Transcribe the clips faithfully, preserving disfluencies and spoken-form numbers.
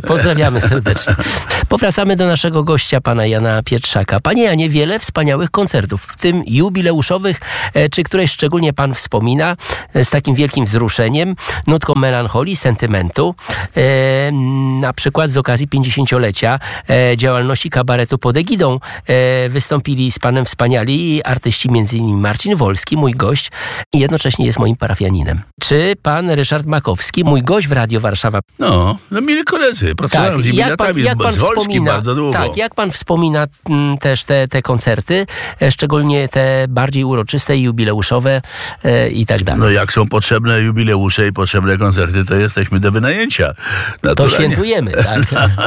Pozdrawiamy serdecznie. Powracamy do naszego gościa, pana Jana Pietrzaka. Panie Janie, wiele wspaniałych koncertów, w tym jubileuszowych, czy któreś szczególnie pan wspomina z takim wielkim wzruszeniem, nutką melancholii, sentymentu. E, na przykład z okazji pięćdziesięciolecia e, działalności kabaretu pod egidą e, wystąpili z panem wspaniali artyści, między innymi Marcin Wolski, mój gość, i jednocześnie jest moim parafianinem. Czy pan Ryszard Makowski, mój gość w Radio Warszawa? No, no mieli koledzy, pracowałem tak, z nimi latami, jak pan z Wolskim wspomina, bardzo długo. Tak, jak pan wspomina m, też te, te koncerty, e, szczególnie te bardziej uroczyste i jubileuszowe e, i tak dalej. No jak są potrzebne jubileusze i potrzebne koncerty, to jesteśmy do wynajęcia. Naturalnie. To świętujemy, tak.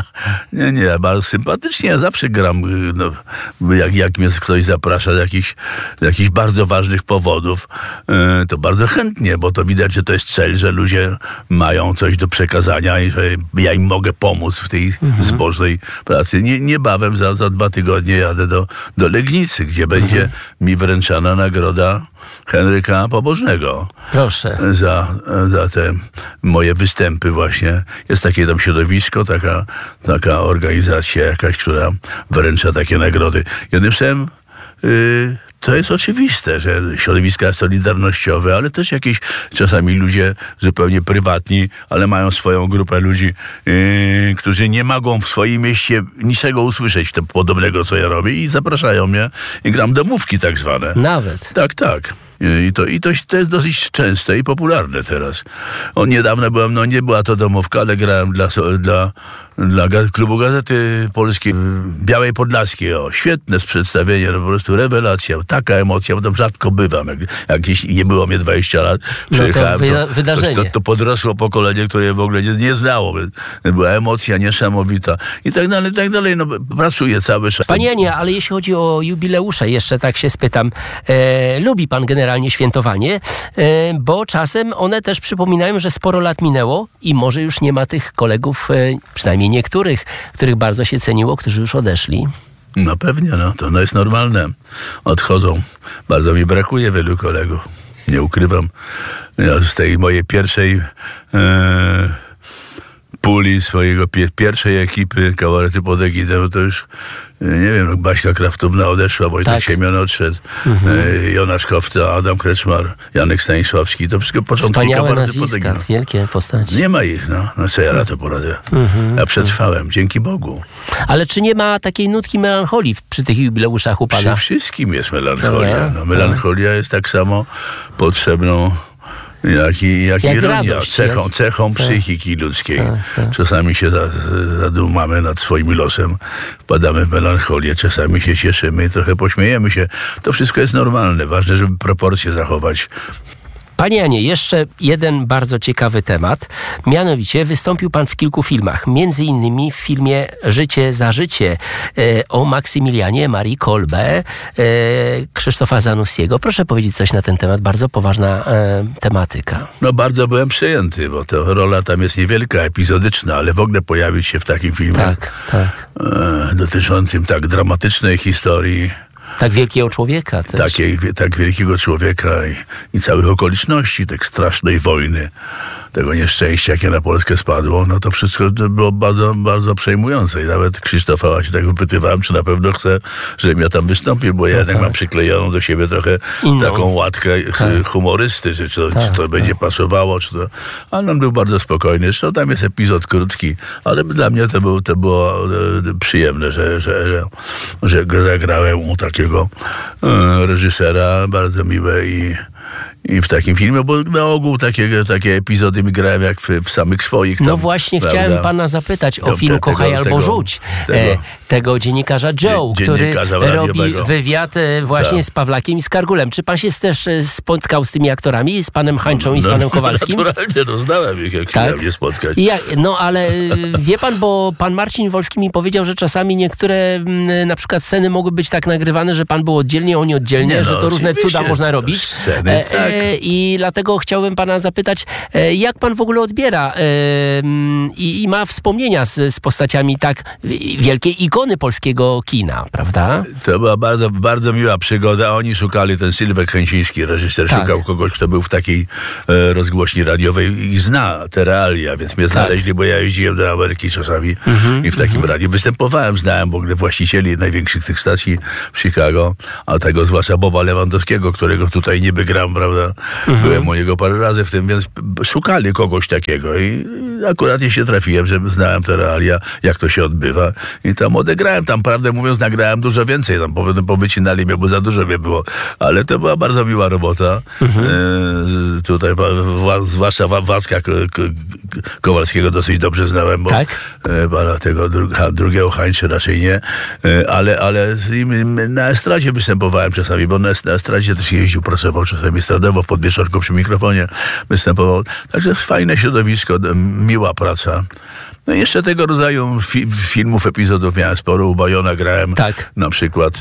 nie, nie, bardzo sympatycznie. Ja zawsze gram, no, jak, jak mnie ktoś zaprasza z jakichś, z jakichś bardzo ważnych powodów, yy, to bardzo chętnie, bo to widać, że to jest cel, że ludzie mają coś do przekazania i że ja im mogę pomóc w tej mhm. zbożnej pracy. Nie, niebawem za, za dwa tygodnie jadę do, do Legnicy, gdzie mhm. będzie mi wręczana nagroda Henryka Pobożnego. Proszę. Za, za te moje występy właśnie. Jest takie tam środowisko, taka, taka organizacja jakaś, która wręcza takie nagrody. Jednym słowem, yy, to jest oczywiste, że środowiska solidarnościowe, ale też jakieś czasami ludzie zupełnie prywatni, ale mają swoją grupę ludzi, yy, którzy nie mogą w swoim mieście niczego usłyszeć to podobnego, co ja robię, i zapraszają mnie i gram domówki tak zwane. Nawet. Tak, tak. I to, i to, to jest dosyć częste i popularne teraz. O, niedawno byłem, no nie była to domówka, ale grałem dla, dla, dla klubu Gazety Polskiej w Białej Podlaskiej. O, świetne przedstawienie, no po prostu rewelacja, taka emocja, bo tam rzadko bywam. Jak, jak gdzieś nie było mnie dwadzieścia lat, przyjechałem, no to, wy, wydarzenie. To, to, to podrosło pokolenie, które w ogóle nie, nie znało. Była emocja niesamowita i tak dalej, i tak dalej. No, pracuję cały czas. Panie Janie, ale jeśli chodzi o jubileusze, jeszcze tak się spytam, e, lubi pan generalnie świętowanie, bo czasem one też przypominają, że sporo lat minęło i może już nie ma tych kolegów, przynajmniej niektórych, których bardzo się ceniło, którzy już odeszli. No pewnie, no to no jest normalne. Odchodzą. Bardzo mi brakuje wielu kolegów. Nie ukrywam. Ja z tej mojej pierwszej e, puli, swojego pie, pierwszej ekipy kabaretu pod egidą, to już nie wiem, Baśka Kraftówna odeszła, Wojtek tak. Siemion odszedł, mhm. e, Jonasz Kofta, Adam Kreczmar, Janek Stanisławski, to wszystko początki wspaniałe kabaretu pod nazwiska, egidą. Wielkie postaci. Nie ma ich, no. No co ja na to poradzę? Mhm. Ja przetrwałem, dzięki Bogu. Ale czy nie ma takiej nutki melancholii przy tych jubileuszach u pana? Przy wszystkim jest melancholia. No, melancholia jest tak samo potrzebną Jak i, jak jak i ironia, radość, cechą, jak... cechą tak. psychiki ludzkiej. Tak, tak. Czasami się za, zadumamy nad swoim losem, wpadamy w melancholię, czasami się cieszymy i trochę pośmiejemy się. To wszystko jest normalne. Ważne, żeby proporcje zachować. Panie Janie, jeszcze jeden bardzo ciekawy temat. Mianowicie wystąpił pan w kilku filmach. Między innymi w filmie Życie za życie e, o Maksymilianie Marii Kolbe, e, Krzysztofa Zanussiego. Proszę powiedzieć coś na ten temat. Bardzo poważna e, tematyka. No bardzo byłem przejęty, bo to rola tam jest niewielka, epizodyczna, ale w ogóle pojawić się w takim filmie tak, tak. E, dotyczącym tak dramatycznej historii. Tak wielkiego człowieka też. Takiej, tak wielkiego człowieka i, i całych okoliczności, tak strasznej wojny, tego nieszczęścia, jakie na Polskę spadło, no to wszystko było bardzo, bardzo przejmujące. I nawet Krzysztofa się tak wypytywałem, czy na pewno chce, żebym ja tam wystąpił, bo ja no jednak tak. mam przyklejoną do siebie trochę Inną. taką łatkę tak. humorysty, czy, czy, tak, czy to tak. będzie pasowało, czy to... Ale on był bardzo spokojny. Zresztą tam jest epizod krótki, ale dla mnie to, był, to było e, przyjemne, że, że, że, że zagrałem u takiego e, reżysera, bardzo miłe i I w takim filmie, bo na ogół takie, takie epizody mi grałem jak w, w samych swoich. Tam, no właśnie, prawda? Chciałem pana zapytać o film Kochaj albo tego, Rzuć. Tego, e, tego dziennikarza Joe, dzie, który robi wywiad e, właśnie tak. z Pawlakiem i z Kargulem. Czy pan się też spotkał z tymi aktorami, z panem Hańczą no, i z panem Kowalskim? Naturalnie, no znałem ich, jak tak? się nie spotkać. Ja, no ale wie pan, bo pan Marcin Wolski mi powiedział, że czasami niektóre m, na przykład sceny mogły być tak nagrywane, że pan był oddzielnie, oni oddzielnie, nie, że no, to różne cuda można robić. Sceny, e, tak. I dlatego chciałbym pana zapytać, e, jak pan w ogóle odbiera e, i, i ma wspomnienia z, z postaciami tak wielkiej ikony polskiego kina, prawda? To była bardzo, bardzo miła przygoda. Oni szukali, ten Sylwek Chęciński, reżyser, Tak. szukał kogoś, kto był w takiej e, rozgłośni radiowej i zna te realia, więc mnie znaleźli, bo ja jeździłem do Ameryki czasami Mhm, i w takim radiu występowałem. Znałem w ogóle właścicieli największych tych stacji w Chicago, a tego zwłaszcza Boba Lewandowskiego, którego tutaj niby gram, prawda? Byłem u niego parę razy w tym, więc szukali kogoś takiego i akurat ja się trafiłem, że znałem te realia, jak to się odbywa i tam odegrałem. Tam, prawdę mówiąc, nagrałem dużo więcej. Tam potem powycinali mnie, bo za dużo mnie było. Ale to była bardzo miła robota. Mhm. E, tutaj wa, zwłaszcza Wacka Ko, Ko, Kowalskiego dosyć dobrze znałem, bo tak? e, pana tego dru, ha, drugiego Hańczy raczej nie. E, ale, ale na estradzie występowałem czasami, bo na, na estradzie też jeździł, pracował czasami estradowo, w podwieczorku przy mikrofonie występował. Także fajne środowisko, miła praca. No i jeszcze tego rodzaju fi, filmów, epizodów miałem sporo. U Bajona grałem Tak. na przykład, y,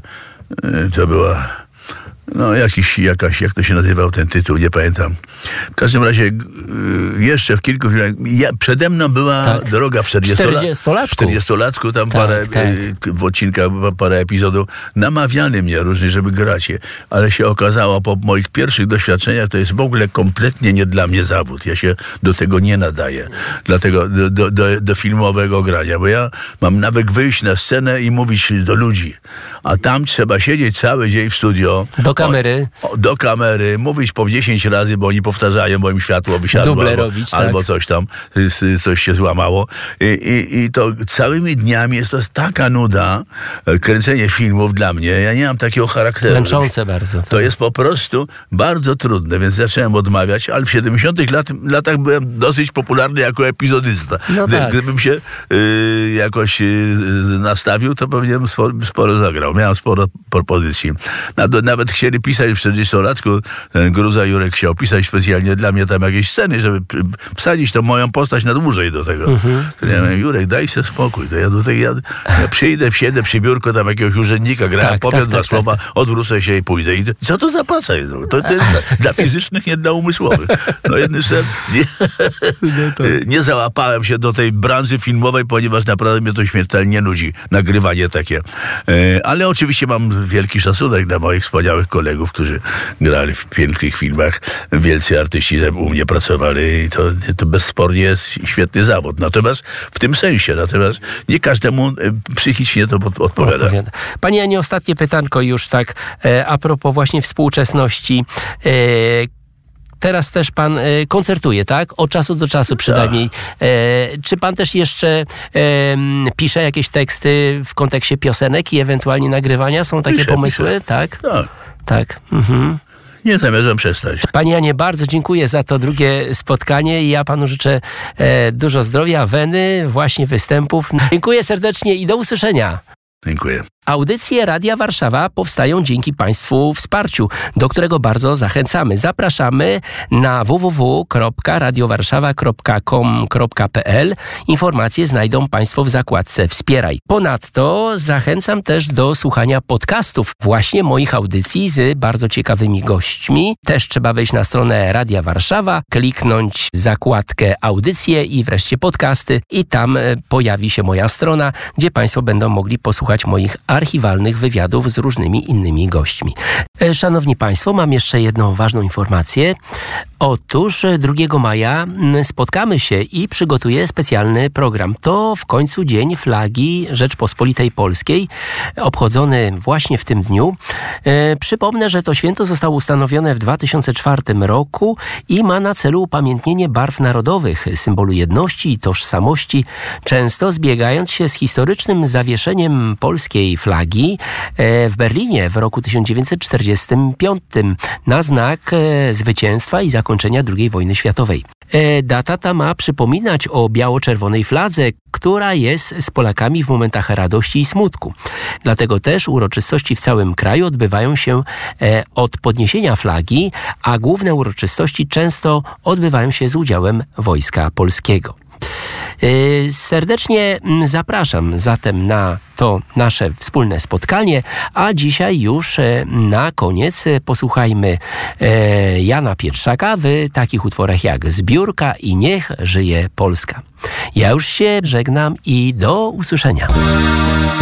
y, to była no jakiś, jakaś, jak to się nazywał ten tytuł, nie pamiętam. W każdym razie y, jeszcze w kilku filmach, ja, przede mną była Tak. droga w czterdziestolatku. czterdziestolatku. tam Tak, parę, tak. y, w odcinkach parę epizodów. Namawiali mnie różnie, żeby grać je, ale się okazało po moich pierwszych doświadczeniach, to jest w ogóle kompletnie nie dla mnie zawód. Ja się do tego nie nadaję. Dlatego do, do, do, do filmowego grania, bo ja mam nawyk wyjść na scenę i mówić do ludzi, a tam trzeba siedzieć cały dzień w studio. Do kamery. O, o, do kamery, mówić po dziesięć razy, bo oni powtarzają, bo im światło wysiadło. Duble albo, robić, albo tak. coś tam, coś się złamało. I, i, I to całymi dniami jest to taka nuda, kręcenie filmów dla mnie. Ja nie mam takiego charakteru. Męczące bardzo. Tak. To jest po prostu bardzo trudne, więc zacząłem odmawiać, ale w siedemdziesiątych lat, latach byłem dosyć popularny jako epizodysta. No Gdy, tak. Gdybym się y, jakoś y, nastawił, to pewnie bym sporo, sporo zagrał. Miałem sporo propozycji. Nawet, nawet chcieli pisać w czterdziestolatku, ten Gruza Jurek chciał pisać specjalnie dla mnie tam jakieś sceny, żeby wsadzić tą moją postać na dłużej do tego. Mhm. To ja mówię, Jurek, daj sobie spokój. To ja do tego, ja, ja przyjdę, wsiedzę przy biurko tam jakiegoś urzędnika, grałem, Tak, powiem tak, dwa tak, słowa, tak. odwrócę się i pójdę. I co to za praca jest? To, to jest dla, dla fizycznych, nie dla umysłowych. No jednym słowem, nie, nie załapałem się do tej branży filmowej, ponieważ naprawdę mnie to śmiertelnie nudzi, nagrywanie takie. Ale oczywiście mam wielki szacunek dla moich wspaniałych kolegów, którzy grali w pięknych filmach. Wielcy artyści u mnie pracowali i to, to bezspornie jest świetny zawód. Natomiast w tym sensie, natomiast nie każdemu psychicznie to odpowiada. odpowiada. Panie Janie, ostatnie pytanko już tak e, a propos właśnie współczesności. E, Teraz też pan e, koncertuje, tak? Od czasu do czasu przynajmniej. E, czy pan też jeszcze e, pisze jakieś teksty w kontekście piosenek i ewentualnie nagrywania? Są takie Piszę, pomysły? piszę. Tak? Tak. Tak. Mhm. Nie zamierzam przestać. Panie Janie, bardzo dziękuję za to drugie spotkanie i ja panu życzę e, dużo zdrowia, weny, właśnie występów. Dziękuję serdecznie i do usłyszenia. Dziękuję. Audycje Radia Warszawa powstają dzięki Państwu wsparciu, do którego bardzo zachęcamy. Zapraszamy na w w w kropka radiowarszawa kropka com kropka p l. Informacje znajdą Państwo w zakładce Wspieraj. Ponadto zachęcam też do słuchania podcastów właśnie moich audycji z bardzo ciekawymi gośćmi. Też trzeba wejść na stronę Radia Warszawa, kliknąć zakładkę Audycje i wreszcie podcasty i tam pojawi się moja strona, gdzie Państwo będą mogli posłuchać moich archiwalnych wywiadów z różnymi innymi gośćmi. Szanowni Państwo, mam jeszcze jedną ważną informację. Otóż drugiego maja spotkamy się i przygotuję specjalny program. To w końcu Dzień Flagi Rzeczpospolitej Polskiej, obchodzony właśnie w tym dniu. E, przypomnę, że to święto zostało ustanowione w dwa tysiące czwartym roku i ma na celu upamiętnienie barw narodowych, symbolu jedności i tożsamości, często zbiegając się z historycznym zawieszeniem polskiej flagi e, w Berlinie w roku tysiąc dziewięćset czterdziestym piątym na znak e, zwycięstwa i zakończenia drugiej wojny światowej. E, data ta ma przypominać o biało-czerwonej fladze, która jest z Polakami w momentach radości i smutku. Dlatego też uroczystości w całym kraju odbywają się e, od podniesienia flagi, a główne uroczystości często odbywają się z udziałem Wojska Polskiego. Serdecznie zapraszam zatem na to nasze wspólne spotkanie, a dzisiaj już na koniec posłuchajmy Jana Pietrzaka w takich utworach jak Zbiórka i Niech żyje Polska. Ja już się żegnam i do usłyszenia.